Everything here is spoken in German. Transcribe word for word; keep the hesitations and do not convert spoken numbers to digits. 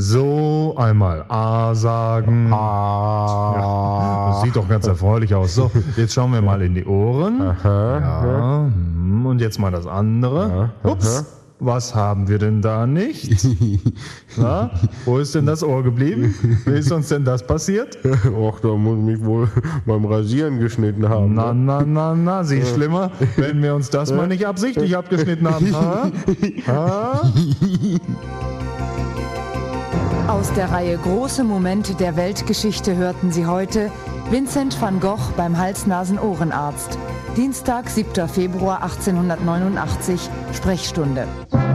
So, einmal A sagen. Ah. Ja, das sieht doch ganz erfreulich aus. So, jetzt schauen wir mal in die Ohren. Aha. Ja, hm, und jetzt mal das andere. Ja, Ups, was haben wir denn da nicht? Na, wo ist denn das Ohr geblieben? Wie ist uns denn das passiert? Och, da muss ich mich wohl beim Rasieren geschnitten haben. Na, na, na, na, sieh schlimmer, wenn wir uns das mal nicht absichtlich abgeschnitten haben. Ha? Ha? Aus der Reihe Große Momente der Weltgeschichte hörten Sie heute Vincent van Gogh beim Hals-Nasen-Ohrenarzt. Dienstag, siebter Februar achtzehnhundertneunundachtzig, Sprechstunde.